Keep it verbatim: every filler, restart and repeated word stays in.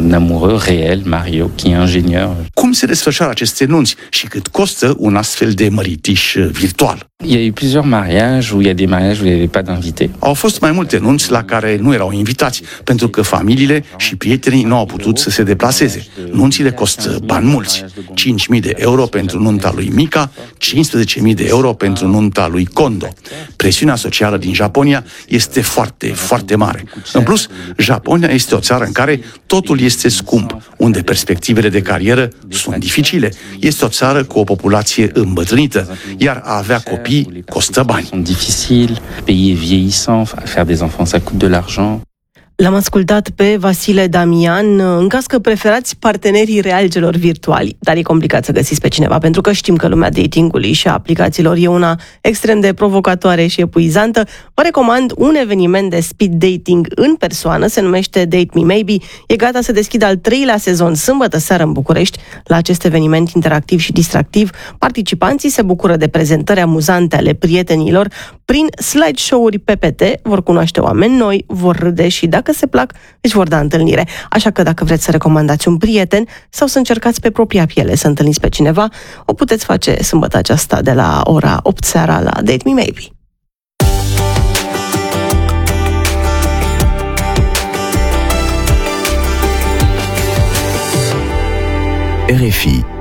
un amoureux réel, Mario, qui est ingénieur. Cum se desfășoară aceste nunți și cât costă un astfel de măritiș virtual? Il y a eu plusieurs mariages où il y a des mariages où il n'y avait pas d'invités. Au fost mai multe nunți la care nu erau invitați, pentru că familiile și prietenii nu au putut să se deplaseze. Nunțile costă bani mulți. cinci mii de euro pentru nunta lui Mika, cincisprezece mii de euro pentru nunta lui Kondo. Presiunea socială din Japonia este foarte, foarte mare. În plus, Japonia este o țară în care totul este scump, unde perspectivele de carieră sunt dificile. Este o țară cu o populație îmbătrânită, iar a avea copii costă bani. Sunt dificil, pays est vieillissant, faire des enfants ça coûte de l'argent. L-am ascultat pe Vasile Damian. În caz că preferați partenerii reali celor virtuali, dar e complicat să găsiți pe cineva, pentru că știm că lumea datingului și a aplicațiilor e una extrem de provocatoare și epuizantă. Vă recomand un eveniment de speed dating în persoană, se numește Date Me Maybe. E gata să deschidă al treilea sezon sâmbătă seară în București. La acest eveniment interactiv și distractiv, participanții se bucură de prezentări amuzante ale prietenilor. Prin slideshow-uri P P T vor cunoaște oameni noi, vor râde și dacă se plac, își vor da întâlnire. Așa că dacă vreți să recomandați un prieten sau să încercați pe propria piele să întâlniți pe cineva, o puteți face sâmbătă aceasta de la ora opt seara la Date Me Maybe. R F I